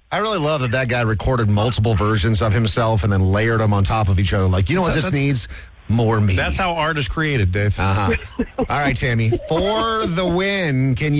I really love that guy recorded multiple versions of himself and then layered them on top of each other. Like, you know what this needs? More me. That's how art is created, Dave. All right, Tammy. For the win, can you